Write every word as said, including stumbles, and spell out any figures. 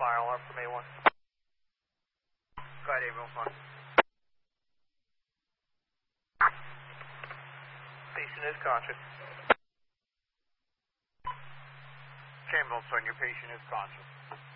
fire alarm from A one. Go ahead, ambulance one. Patient is conscious. Ambulance one, your patient is conscious.